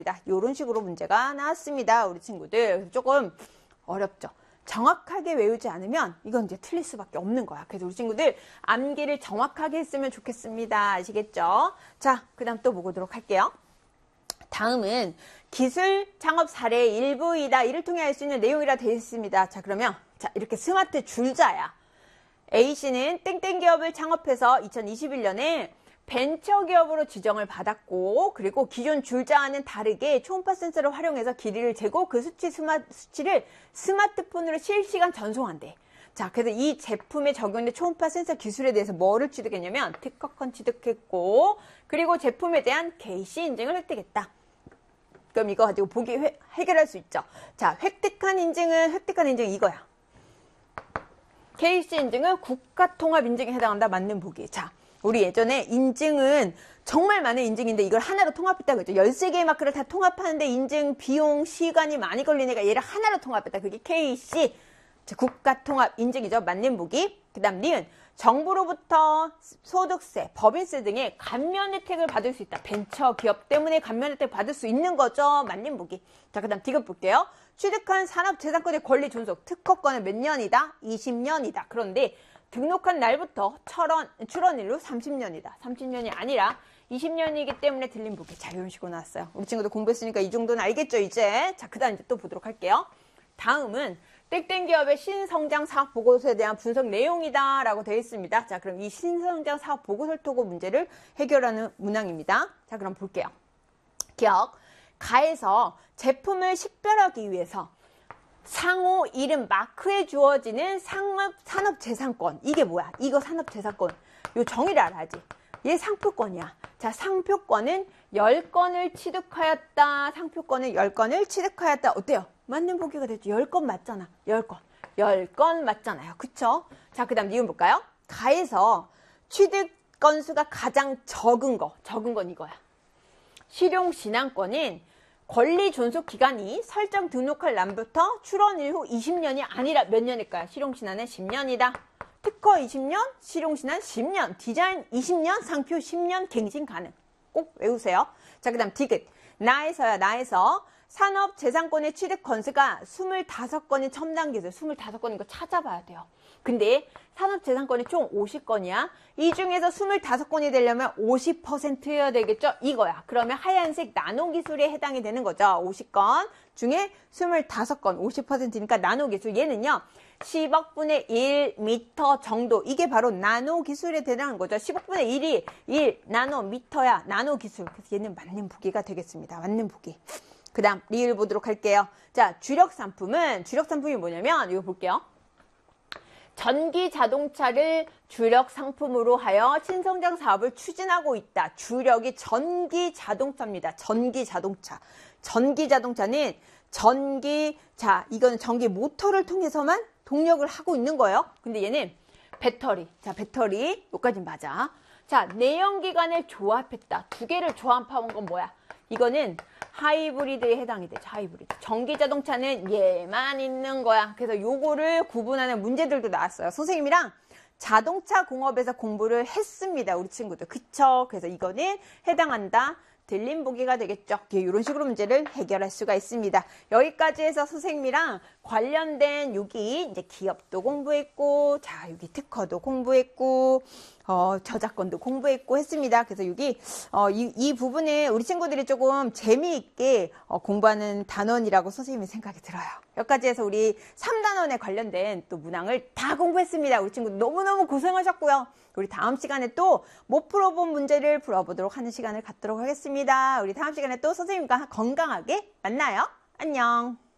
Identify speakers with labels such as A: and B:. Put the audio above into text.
A: 이런 식으로 문제가 나왔습니다. 우리 친구들 조금 어렵죠. 정확하게 외우지 않으면 이건 이제 틀릴 수밖에 없는 거야. 그래서 우리 친구들 암기를 정확하게 했으면 좋겠습니다. 아시겠죠? 자, 그 다음 또 보도록 할게요. 다음은 기술 창업 사례 일부이다. 이를 통해 알 수 있는 내용이라 되어 있습니다. 자, 그러면 이렇게 스마트 줄자야. A씨는 땡땡 기업을 창업해서 2021년에 벤처기업으로 지정을 받았고, 그리고 기존 줄자와는 다르게 초음파 센서를 활용해서 길이를 재고 그 수치를 스마트폰으로 실시간 전송한대. 자, 그래서 이 제품에 적용된 초음파 센서 기술에 대해서 뭐를 취득했냐면 특허권 취득했고, 그리고 제품에 대한 KC 인증을 획득했다. 그럼 이거 가지고 보기 해결할 수 있죠. 자, 획득한 인증은 이거야. KC 인증은 국가통합인증에 해당한다. 맞는 보기. 자, 우리 예전에 인증은 정말 많은 인증인데 이걸 하나로 통합했다 그랬죠. 13개의 마크를 다 통합하는데 인증 비용 시간이 많이 걸리니까 얘를 하나로 통합했다. 그게 KC 국가통합인증이죠. 맞는 보기. 그 다음 니은 정부로부터 소득세, 법인세 등의 감면 혜택을 받을 수 있다. 벤처기업 때문에 감면 혜택 받을 수 있는 거죠. 맞는 보기. 자, 그 다음 디귿 볼게요. 취득한 산업재산권의 권리 존속 특허권은 몇 년이다? 20년이다. 그런데 등록한 날부터 출원일로 30년이다. 30년이 아니라 20년이기 때문에 틀린 보기. 자, 이런 식으로 나왔어요. 우리 친구들 공부했으니까 이 정도는 알겠죠, 이제? 자, 그 다음 이제 또 보도록 할게요. 다음은 땡땡 기업의 신성장 사업 보고서에 대한 분석 내용이다 라고 되어 있습니다. 자, 그럼 이 신성장 사업 보고서를 두고 문제를 해결하는 문항입니다. 자, 그럼 볼게요. 기억, 가에서 제품을 식별하기 위해서 상호 이름 마크에 주어지는 산업재산권. 이게 뭐야? 이거 산업재산권. 요 정의를 알아야지. 얘 상표권이야. 자, 상표권은 10건을 취득하였다. 상표권은 10건을 취득하였다. 어때요? 맞는 보기가 됐죠. 10건 맞잖아. 10건. 10건 맞잖아요. 그쵸? 자, 그 다음 니은 볼까요? 가에서 취득 건수가 가장 적은 건 이거야. 실용신앙권인 권리 존속 기간이 설정 등록할 날부터 출원일 후 20년이 아니라 몇 년일까요? 실용신안은 10년이다. 특허 20년, 실용신안 10년, 디자인 20년, 상표 10년, 갱신 가능. 꼭 외우세요. 자, 그 다음 디귿. 나에서 산업재산권의 취득 건수가 25건인 첨단기술. 25건인 거 찾아봐야 돼요. 근데 산업재산권이 총 50건이야. 이 중에서 25건이 되려면 50%여야 되겠죠? 이거야. 그러면 하얀색 나노기술에 해당이 되는 거죠. 50건 중에 25건, 50%니까 나노기술. 얘는요, 10억 분의 1m 정도. 이게 바로 나노기술에 해당하는 거죠. 10억 분의 1이 1 나노미터야. 나노기술. 그래서 얘는 맞는 보기가 되겠습니다. 맞는 보기. 그 다음 리을 보도록 할게요. 자, 주력상품이 뭐냐면 이거 볼게요. 전기 자동차를 주력 상품으로 하여 신성장 사업을 추진하고 있다. 주력이 전기 자동차입니다. 전기 자동차는 이거는 전기 모터를 통해서만 동력을 하고 있는 거예요. 근데 얘는 배터리. 자, 배터리. 여기까지는 맞아. 자, 내연기관을 조합했다. 두 개를 조합한 건 뭐야? 이거는 하이브리드에 해당이 되죠. 하이브리드. 전기 자동차는 얘만 있는 거야. 그래서 요거를 구분하는 문제들도 나왔어요. 선생님이랑 자동차 공업에서 공부를 했습니다. 우리 친구들. 그쵸? 그래서 이거는 해당한다. 들린 보기가 되겠죠. 이런 식으로 문제를 해결할 수가 있습니다. 여기까지 해서 선생님이랑 관련된 여기 이제 기업도 공부했고, 자, 여기 특허도 공부했고, 저작권도 공부했고 했습니다. 그래서 여기 이 부분에 우리 친구들이 조금 재미있게 공부하는 단원이라고 선생님이 생각이 들어요. 여기까지 해서 우리 3단원에 관련된 또 문항을 다 공부했습니다. 우리 친구들 너무너무 고생하셨고요. 우리 다음 시간에 또 못 풀어본 문제를 풀어보도록 하는 시간을 갖도록 하겠습니다. 우리 다음 시간에 또 선생님과 건강하게 만나요. 안녕.